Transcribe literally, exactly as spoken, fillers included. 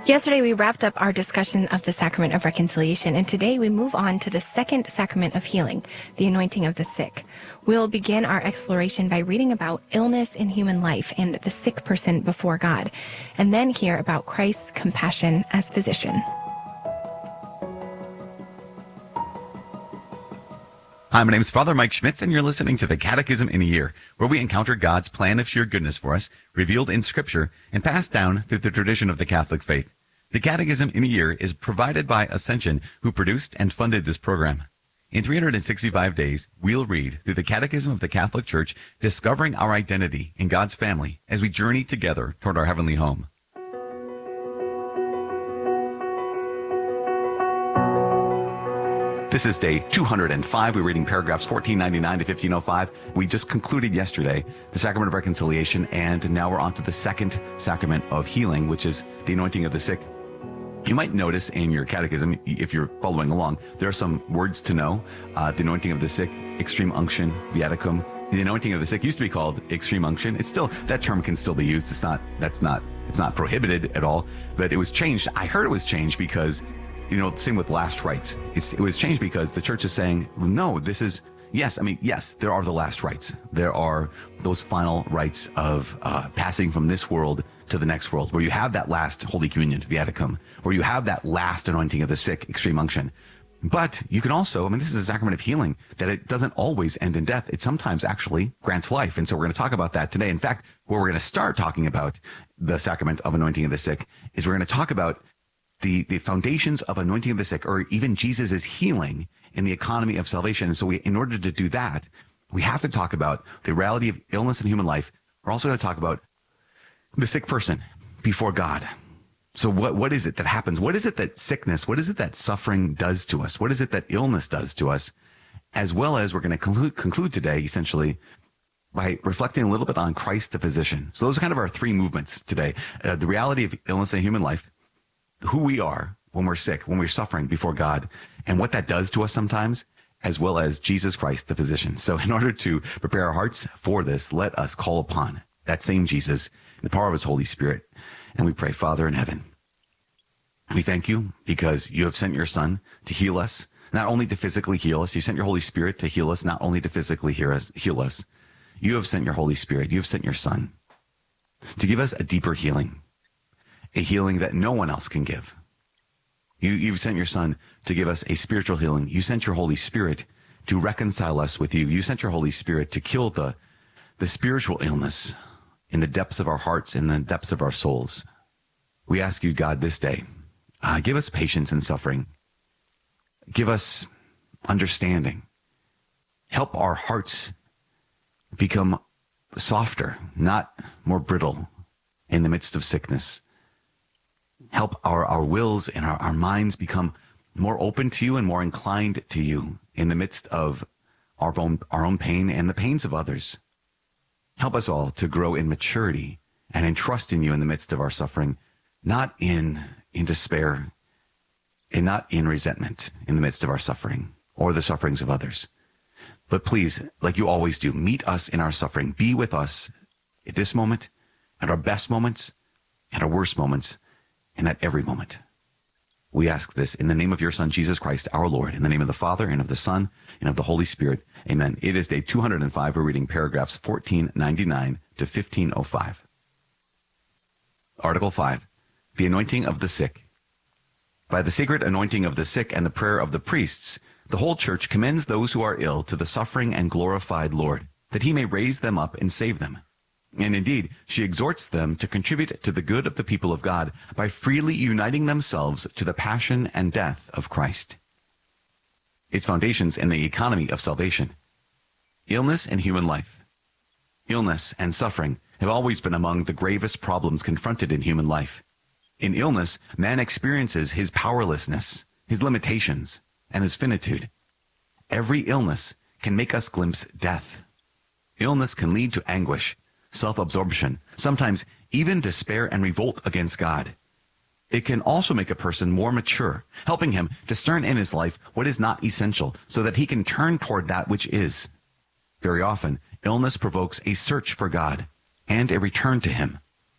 Yesterday, we wrapped up our discussion of the sacrament of reconciliation, and today we move on to the second sacrament of healing, the anointing of the sick. We'll begin our exploration by reading about illness in human life and the sick person before God, and then hear about Christ's compassion as physician. Hi, my name is Father Mike Schmitz, and you're listening to the Catechism in a Year, where we encounter God's plan of sheer goodness for us, revealed in Scripture, and passed down through the tradition of the Catholic faith. The Catechism in a Year is provided by Ascension, who produced and funded this program. In three hundred sixty-five days, we'll read through the Catechism of the Catholic Church, discovering our identity in God's family as we journey together toward our heavenly home. This is day two hundred five. We're reading paragraphs fourteen ninety-nine to fifteen oh five. We just concluded yesterday the sacrament of reconciliation, and now we're on to the second sacrament of healing, which is the anointing of the sick. You might notice in your catechism, if you're following along, there are some words to know. Uh, the anointing of the sick, extreme unction, viaticum. The anointing of the sick used to be called extreme unction. It's still, that term can still be used. It's not, that's not, it's not prohibited at all, but it was changed. I heard it was changed because, you know, same with last rites. It's, it was changed because the church is saying, no, this is, yes, I mean, yes, there are the last rites. There are those final rites of uh, passing from this world to the next world, where you have that last Holy Communion, viaticum, where you have that last anointing of the sick, extreme unction. But you can also, I mean, this is a sacrament of healing, that it doesn't always end in death. It sometimes actually grants life. And so we're going to talk about that today. In fact, where we're going to start talking about the sacrament of anointing of the sick is we're going to talk about the, the foundations of anointing of the sick, or even Jesus' healing in the economy of salvation. And so we, in order to do that, we have to talk about the reality of illness in human life. We're also going to talk about the sick person before God. So what, what is it that happens? What is it that sickness, what is it that suffering does to us? What is it that illness does to us? As well as we're going to conclude, conclude today, essentially, by reflecting a little bit on Christ the physician. So those are kind of our three movements today. Uh, the reality of illness in human life, who we are when we're sick, when we're suffering before God, and what that does to us sometimes, as well as Jesus Christ the physician. So in order to prepare our hearts for this, let us call upon that same Jesus, the power of his Holy Spirit. And we pray, Father in heaven, we thank you because you have sent your Son to heal us, not only to physically heal us. You sent your Holy Spirit to heal us, not only to physically heal us, heal us. You have sent your Holy Spirit. You have sent your Son to give us a deeper healing, a healing that no one else can give. You, you've sent your Son to give us a spiritual healing. You sent your Holy Spirit to reconcile us with you. You sent your Holy Spirit to kill the, the spiritual illness in the depths of our hearts, in the depths of our souls. We ask you, God, this day, uh, give us patience in suffering. Give us understanding. Help our hearts become softer, not more brittle in the midst of sickness. Help our, our wills and our, our minds become more open to you and more inclined to you in the midst of our own, our own pain and the pains of others. Help us all to grow in maturity and in trust in you in the midst of our suffering, not in, in despair and not in resentment in the midst of our suffering or the sufferings of others. But please, like you always do, meet us in our suffering. Be with us at this moment, at our best moments, at our worst moments, and at every moment. We ask this in the name of your Son, Jesus Christ, our Lord, in the name of the Father, and of the Son, and of the Holy Spirit. Amen. It is day two hundred five. We're reading paragraphs fourteen ninety-nine to fifteen oh five. Article five, the anointing of the sick. By the sacred anointing of the sick and the prayer of the priests, the whole Church commends those who are ill to the suffering and glorified Lord, that he may raise them up and save them. And indeed, she exhorts them to contribute to the good of the people of God by freely uniting themselves to the passion and death of Christ. Its foundations in the economy of salvation. Illness and human life. Illness and suffering have always been among the gravest problems confronted in human life. In illness, man experiences his powerlessness, his limitations, and his finitude. Every illness can make us glimpse death. Illness can lead to anguish, self-absorption, sometimes even despair and revolt against God. It can also make a person more mature, helping him discern in his life what is not essential so that he can turn toward that which is. Very often, illness provokes a search for God and a return to him.